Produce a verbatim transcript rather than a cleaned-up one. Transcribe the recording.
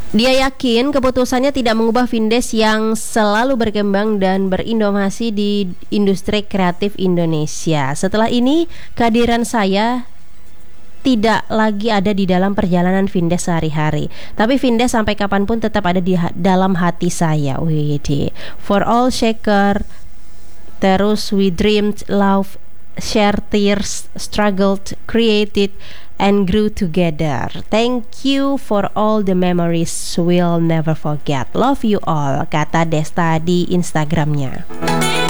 Dia yakin keputusannya tidak mengubah Vindes yang selalu berkembang dan berinovasi di industri kreatif Indonesia. Setelah ini, kehadiran saya tidak lagi ada di dalam perjalanan Vindes sehari-hari, tapi Vindes sampai kapanpun tetap ada di ha- dalam hati saya. Wih, for all shaker, terus we dreamed, love, share tears, struggled, created, and grew together. Thank you for all the memories we'll never forget. Love you all, kata Desta di Instagramnya.